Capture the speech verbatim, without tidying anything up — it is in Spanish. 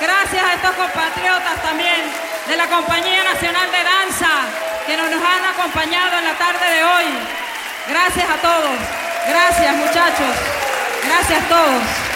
Gracias a estos compatriotas también de la Compañía Nacional de Danza que nos han acompañado en la tarde de hoy. Gracias a todos. Gracias, muchachos. Gracias a todos.